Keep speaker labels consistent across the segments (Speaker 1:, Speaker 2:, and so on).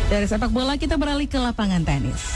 Speaker 1: Dari sepak bola kita beralih ke lapangan tenis.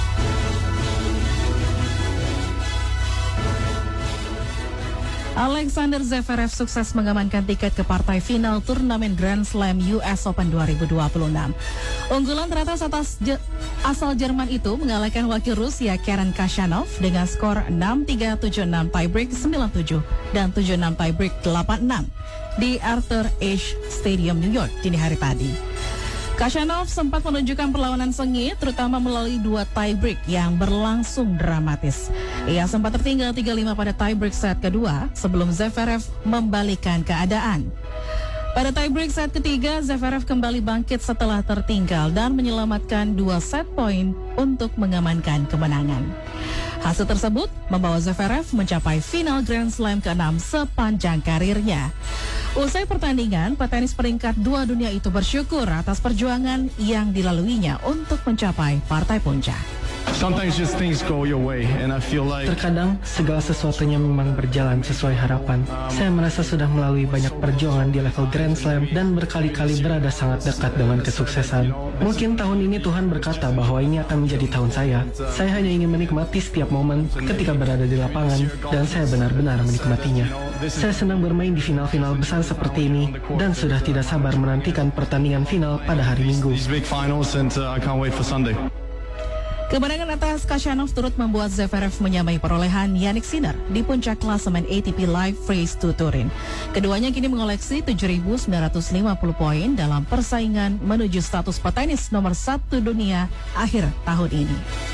Speaker 1: Alexander Zverev sukses mengamankan tiket ke partai final turnamen Grand Slam US Open 2026. Unggulan teratas asal Jerman itu mengalahkan wakil Rusia Karen Khachanov dengan skor 6-3, 7-6 tiebreak 9-7 dan 7-6 tiebreak 8-6 di Arthur Ashe Stadium New York dini hari tadi. Khachanov sempat menunjukkan perlawanan sengit, terutama melalui 2 tiebreak yang berlangsung dramatis. Ia sempat tertinggal 3-5 pada tiebreak set kedua sebelum Zverev membalikkan keadaan. Pada tiebreak set ketiga, Zverev kembali bangkit setelah tertinggal dan menyelamatkan 2 set poin untuk mengamankan kemenangan. Hasil tersebut membawa Zverev mencapai final Grand Slam ke-6 sepanjang karirnya. Usai pertandingan, petenis peringkat 2 dunia itu bersyukur atas perjuangan yang dilaluinya untuk mencapai partai puncak.
Speaker 2: Terkadang segala sesuatunya memang berjalan sesuai harapan. Saya merasa sudah melalui banyak perjuangan di level Grand Slam dan berkali-kali berada sangat dekat dengan kesuksesan. Mungkin tahun ini Tuhan berkata bahwa ini akan menjadi tahun saya. Saya hanya ingin menikmati setiap momen ketika berada di lapangan dan saya benar-benar menikmatinya. Saya senang bermain di final-final besar seperti ini dan sudah tidak sabar menantikan pertandingan final pada hari Minggu.
Speaker 1: Kemenangan atas Khachanov turut membuat Zverev menyamai perolehan Jannik Sinner di puncak klasemen ATP Live Phase 2 Turin. Keduanya kini mengoleksi 7.950 poin dalam persaingan menuju status petenis nomor 1 dunia akhir tahun ini.